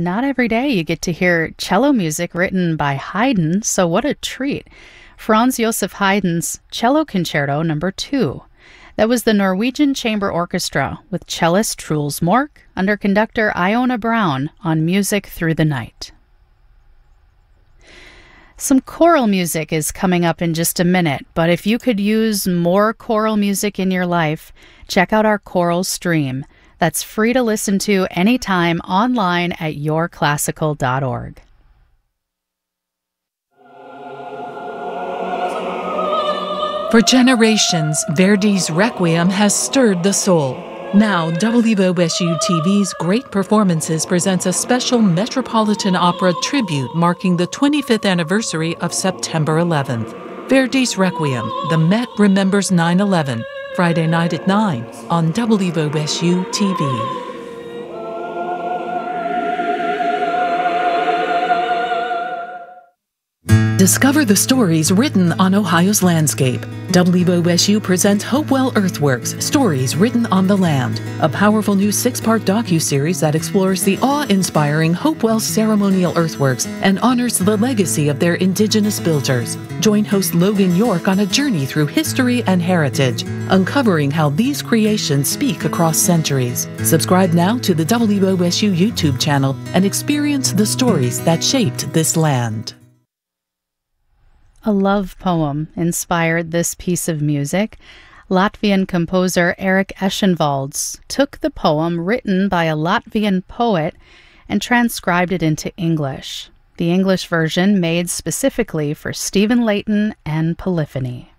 not every day you get to hear cello music written by Haydn, so what a treat. Franz Joseph Haydn's Cello Concerto No. 2. That was the Norwegian Chamber Orchestra with cellist Truls Mork under conductor Iona Brown on Music Through the Night. Some choral music is coming up in just a minute, but if you could use more choral music in your life, check out our choral stream. That's free to listen to anytime online at yourclassical.org. For generations, Verdi's Requiem has stirred the soul. Now, WOSU TV's Great Performances presents a special Metropolitan Opera tribute marking the 25th anniversary of September 11th. Verdi's Requiem, The Met Remembers 9/11, Friday night at 9 on WOSU TV. Discover the stories written on Ohio's landscape. WOSU presents Hopewell Earthworks, Stories Written on the Land, a powerful new 6-part docuseries that explores the awe-inspiring Hopewell ceremonial earthworks and honors the legacy of their indigenous builders. Join host Logan York on a journey through history and heritage, uncovering how these creations speak across centuries. Subscribe now to the WOSU YouTube channel and experience the stories that shaped this land. A love poem inspired this piece of music. Latvian composer Eric Eschenwalds took the poem written by a Latvian poet and transcribed it into English. The English version made specifically for Stephen Layton and Polyphony.